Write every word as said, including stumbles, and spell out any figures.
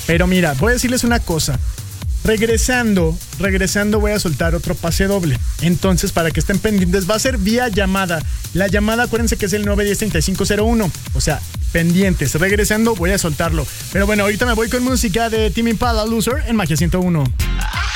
Pero mira, voy a decirles una cosa. Regresando, regresando voy a soltar otro pase doble. Entonces, para que estén pendientes, va a ser vía llamada. La llamada, acuérdense que es el nueve uno cero, tres cinco cero uno. O sea, pendientes. Regresando, voy a soltarlo. Pero bueno, ahorita me voy con música de Tame Impala, Loser, en Magia ciento uno.